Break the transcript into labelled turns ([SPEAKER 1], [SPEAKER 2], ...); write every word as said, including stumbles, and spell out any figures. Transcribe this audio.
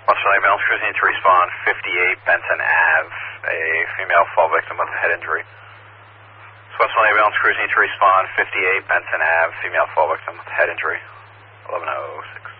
[SPEAKER 1] Western ambulance cruising to respond fifty-eight Benson Ave, a female fall victim with a head injury. Western ambulance cruising to respond fifty-eight Benson Ave, female fall victim with head injury, eleven oh six.